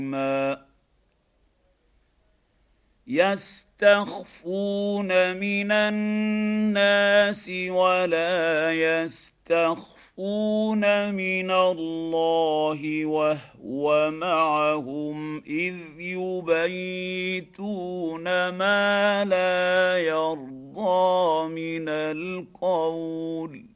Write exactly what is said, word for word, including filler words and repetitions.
ما يستخفون من الناس ولا يستخفون من الله وهو معهم إذ يبيتون ما لا يرضى من القول